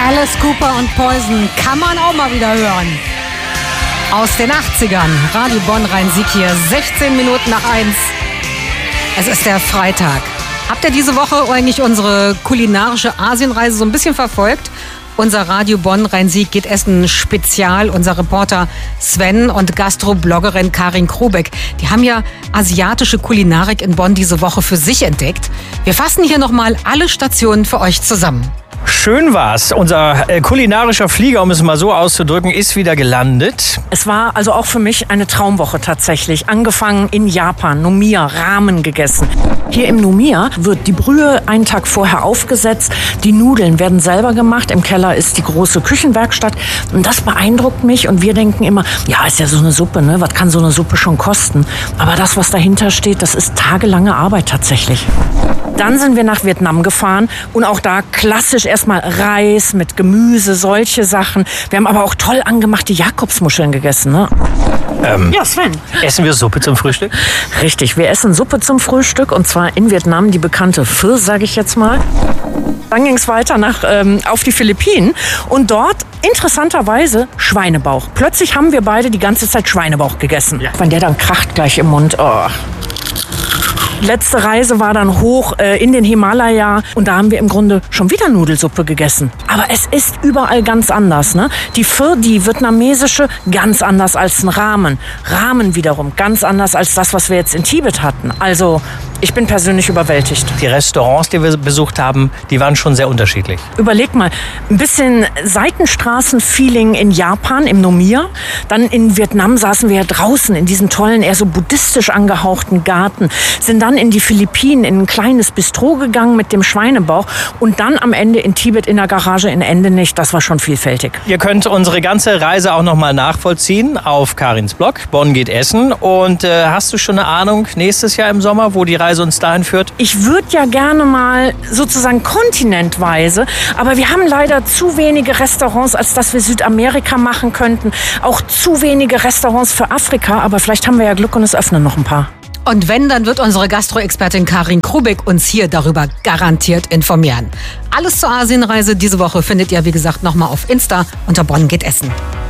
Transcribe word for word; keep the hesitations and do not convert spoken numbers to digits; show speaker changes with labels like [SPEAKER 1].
[SPEAKER 1] Alice Cooper und Poison kann man auch mal wieder hören. Aus den achtzigern. Radio Bonn Rhein-Sieg hier, sechzehn Minuten nach eins. Es ist der Freitag. Habt ihr diese Woche eigentlich unsere kulinarische Asienreise so ein bisschen verfolgt? Unser Radio Bonn Rhein-Sieg geht essen Spezial. Unser Reporter Sven und Gastrobloggerin Karin Krobeck, die haben ja asiatische Kulinarik in Bonn diese Woche für sich entdeckt. Wir fassen hier nochmal alle Stationen für euch zusammen.
[SPEAKER 2] Schön war's. Unser äh, kulinarischer Flieger, um es mal so auszudrücken, ist wieder gelandet.
[SPEAKER 3] Es war also auch für mich eine Traumwoche tatsächlich. Angefangen in Japan, Nomiya, Ramen gegessen. Hier im Nomiya wird die Brühe einen Tag vorher aufgesetzt. Die Nudeln werden selber gemacht. Im Keller ist die große Küchenwerkstatt. Und das beeindruckt mich. Und wir denken immer, ja, ist ja so eine Suppe, ne? Was kann so eine Suppe schon kosten? Aber das, was dahinter steht, das ist tagelange Arbeit tatsächlich. Dann sind wir nach Vietnam gefahren und auch da klassisch erstmal Reis mit Gemüse, solche Sachen. Wir haben aber auch toll angemachte Jakobsmuscheln gegessen, ne?
[SPEAKER 2] Ähm,
[SPEAKER 3] ja, Sven.
[SPEAKER 2] Essen wir Suppe zum Frühstück?
[SPEAKER 3] Richtig, wir essen Suppe zum Frühstück und zwar in Vietnam, die bekannte Pho, sage ich jetzt mal. Dann ging es weiter nach, ähm, auf die Philippinen und dort interessanterweise Schweinebauch. Plötzlich haben wir beide die ganze Zeit Schweinebauch gegessen. Ja. Wenn der dann kracht gleich im Mund, oh. Letzte Reise war dann hoch äh, in den Himalaya und da haben wir im Grunde schon wieder Nudelsuppe gegessen. Aber es ist überall ganz anders, ne? Die Pho, die vietnamesische, ganz anders als ein Ramen. Ramen wiederum ganz anders als das, was wir jetzt in Tibet hatten. Also ich bin persönlich überwältigt.
[SPEAKER 2] Die Restaurants, die wir besucht haben, die waren schon sehr unterschiedlich.
[SPEAKER 3] Überleg mal, ein bisschen Seitenstraßen-Feeling in Japan, im Nomiya. Dann in Vietnam saßen wir ja draußen in diesem tollen, eher so buddhistisch angehauchten Garten. Sind dann in die Philippinen in ein kleines Bistro gegangen mit dem Schweinebauch. Und dann am Ende in Tibet in der Garage in Endenich. Das war schon vielfältig.
[SPEAKER 2] Ihr könnt unsere ganze Reise auch nochmal nachvollziehen auf Karins Blog. Bonn geht essen. Und äh, hast du schon eine Ahnung, nächstes Jahr im Sommer, wo die Reise uns dahin führt?
[SPEAKER 3] Ich würde ja gerne mal sozusagen kontinentweise, aber wir haben leider zu wenige Restaurants, als dass wir Südamerika machen könnten. Auch zu wenige Restaurants für Afrika, aber vielleicht haben wir ja Glück und es öffnen noch ein paar.
[SPEAKER 1] Und wenn, dann wird unsere Gastroexpertin Karin Krobeck uns hier darüber garantiert informieren. Alles zur Asienreise diese Woche findet ihr, wie gesagt, nochmal auf Insta unter Bonn geht essen.